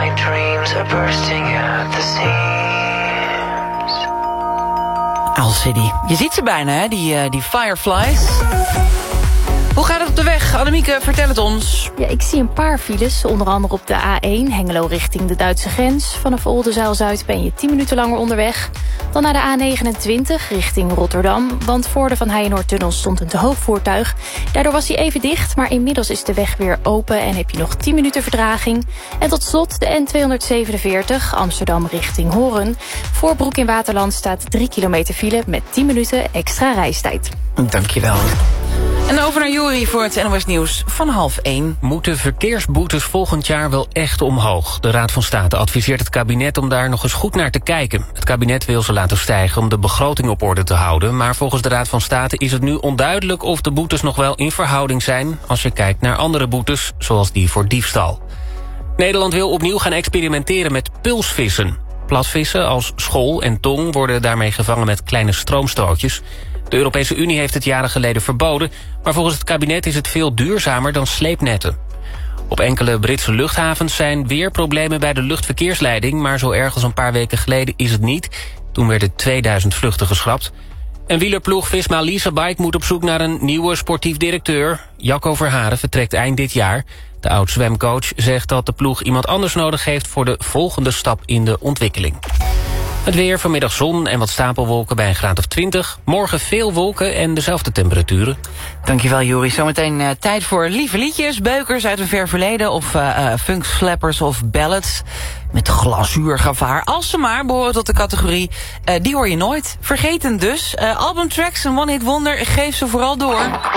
My dreams are bursting at the seams. Owl City. Je ziet ze bijna, hè, die Fireflies. Hoe gaat het op de weg? Annemieke, vertel het ons. Ja, ik zie een paar files, onder andere op de A1... Hengelo richting de Duitse grens. Vanaf Oldenzaal-Zuid ben je 10 minuten langer onderweg. Dan naar de A29 richting Rotterdam. Want voor de Van Heijenoordtunnel stond een te hoog voertuig. Daardoor was hij even dicht, maar inmiddels is de weg weer open... en heb je nog 10 minuten vertraging. En tot slot de N247 Amsterdam richting Hoorn. Voor Broek in Waterland staat 3 kilometer file... met 10 minuten extra reistijd. Dankjewel. En over naar Juri voor het NOS Nieuws van 12:30. Moeten verkeersboetes volgend jaar wel echt omhoog? De Raad van State adviseert het kabinet om daar nog eens goed naar te kijken. Het kabinet wil ze laten stijgen om de begroting op orde te houden... maar volgens de Raad van State is het nu onduidelijk of de boetes nog wel in verhouding zijn... als je kijkt naar andere boetes, zoals die voor diefstal. Nederland wil opnieuw gaan experimenteren met pulsvissen. Platvissen als school en tong worden daarmee gevangen met kleine stroomstootjes... De Europese Unie heeft het jaren geleden verboden... maar volgens het kabinet is het veel duurzamer dan sleepnetten. Op enkele Britse luchthavens zijn weer problemen bij de luchtverkeersleiding... maar zo erg als een paar weken geleden is het niet. Toen werden 2000 vluchten geschrapt. En wielerploeg Visma Lease Bike moet op zoek naar een nieuwe sportief directeur. Jacco Verharen vertrekt eind dit jaar. De oud-zwemcoach zegt dat de ploeg iemand anders nodig heeft... voor de volgende stap in de ontwikkeling. Het weer, vanmiddag zon en wat stapelwolken bij een graad of 20. Morgen veel wolken en dezelfde temperaturen. Dankjewel, Juri. Zometeen tijd voor lieve liedjes, beukers uit een ver verleden... of funkslappers of ballads met glazuurgevaar. Als ze maar behoren tot de categorie, die hoor je nooit. Vergeten dus. Albumtracks, een one-hit wonder, geef ze vooral door.